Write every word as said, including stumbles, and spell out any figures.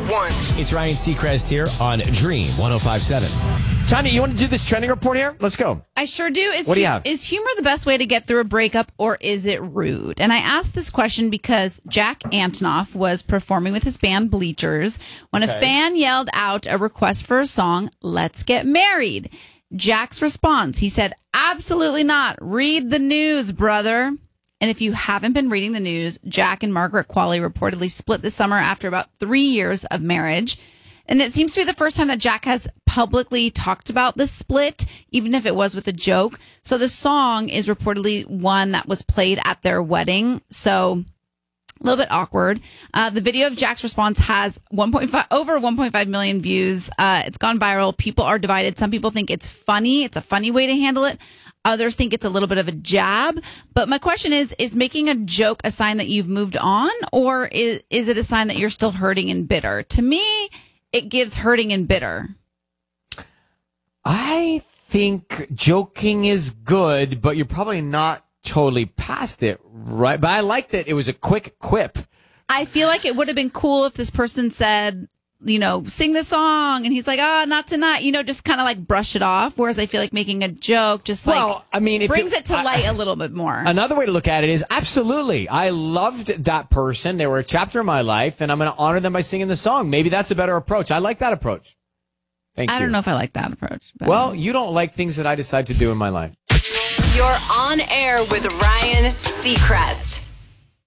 one. It's Ryan Seacrest here on Dream one oh five point seven. Tanya, you want to do this trending report here? Let's go. I sure do. Is What do you hu- have? Is humor the best way to get through a breakup, or is it rude? And I asked this question because Jack Antonoff was performing with his band Bleachers when Okay. a fan yelled out a request for a song, "Let's Get Married." Jack's response, he said, "Absolutely not. Read the news, brother." And if you haven't been reading the news, Jack and Margaret Qualley reportedly split this summer after about three years of marriage. And it seems to be the first time that Jack has publicly talked about this split, even if it was with a joke. So the song is reportedly one that was played at their wedding. So a little bit awkward. Uh, the video of Jack's response has one point five over one point five million views. Uh, it's gone viral. People are divided. Some people think it's funny. It's a funny way to handle it. Others think it's a little bit of a jab. But my question is, is making a joke a sign that you've moved on, or is, is it a sign that you're still hurting and bitter? To me, it gives hurting and bitter. I think joking is good, but you're probably not totally past it, right? But I like that it was a quick quip. I feel like it would have been cool if this person said, you know, sing the song. And he's like, ah, not tonight. You know, just kind of like brush it off. Whereas I feel like making a joke just like Well, I mean, if brings it- it to light a little bit more. Another way to look at it is absolutely. I loved that person. They were a chapter of my life, and I'm going to honor them by singing the song. Maybe that's a better approach. I like that approach. Thank I you. don't know if I like that approach. But Well, you don't like things that I decide to do in my life. You're on air with Ryan Seacrest.